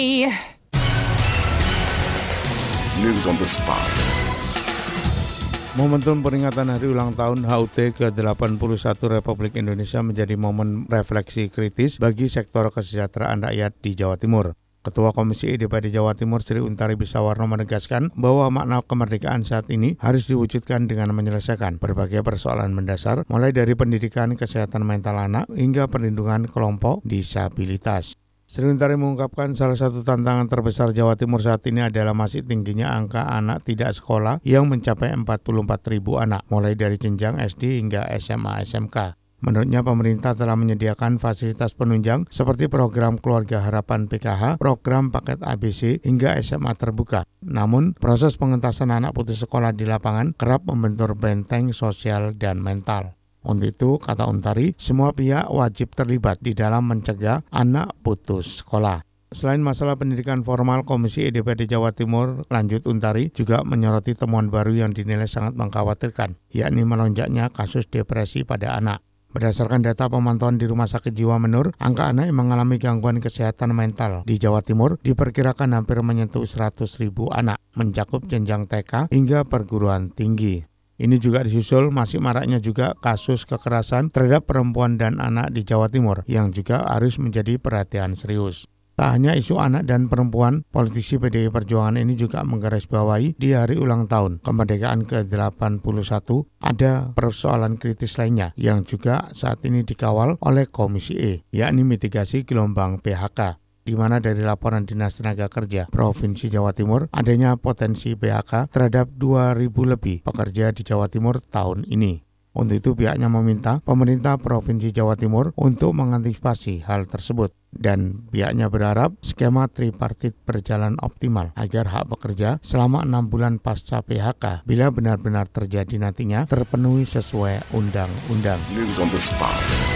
News on the spot. Momentum peringatan Hari Ulang Tahun HUT ke-81 Republik Indonesia menjadi momen refleksi kritis bagi sektor kesejahteraan rakyat di Jawa Timur. Ketua Komisi E DPD Jawa Timur Sri Untari Bisawarno menegaskan bahwa makna kemerdekaan saat ini harus diwujudkan dengan menyelesaikan berbagai persoalan mendasar, mulai dari pendidikan, kesehatan mental anak, hingga perlindungan kelompok disabilitas. Sri Untari mengungkapkan salah satu tantangan terbesar Jawa Timur saat ini adalah masih tingginya angka anak tidak sekolah yang mencapai 44.000 anak, mulai dari jenjang SD hingga SMA SMK. Menurutnya pemerintah telah menyediakan fasilitas penunjang seperti program Keluarga Harapan PKH, program paket ABC, hingga SMA terbuka. Namun, proses pengentasan anak putus sekolah di lapangan kerap membentur benteng sosial dan mental. Untuk itu, kata Untari, semua pihak wajib terlibat di dalam mencegah anak putus sekolah. Selain masalah pendidikan formal, Komisi E DPD Jawa Timur, lanjut Untari, juga menyoroti temuan baru yang dinilai sangat mengkhawatirkan, yakni melonjaknya kasus depresi pada anak. Berdasarkan data pemantauan di Rumah Sakit Jiwa Menur, angka anak yang mengalami gangguan kesehatan mental di Jawa Timur diperkirakan hampir menyentuh 100.000 anak, mencakup jenjang TK hingga perguruan tinggi. Ini juga disusul masih maraknya juga kasus kekerasan terhadap perempuan dan anak di Jawa Timur yang juga harus menjadi perhatian serius. Tak hanya isu anak dan perempuan, politisi PDI Perjuangan ini juga menggarisbawahi di hari ulang tahun kemerdekaan ke-81 ada persoalan kritis lainnya yang juga saat ini dikawal oleh Komisi E, yakni mitigasi gelombang PHK. Di mana dari laporan Dinas Tenaga Kerja Provinsi Jawa Timur adanya potensi PHK terhadap 2.000 lebih pekerja di Jawa Timur tahun ini. Untuk itu pihaknya meminta pemerintah Provinsi Jawa Timur untuk mengantisipasi hal tersebut dan pihaknya berharap skema tripartit berjalan optimal agar hak pekerja selama 6 bulan pasca PHK bila benar-benar terjadi nantinya terpenuhi sesuai undang-undang. News on the spot.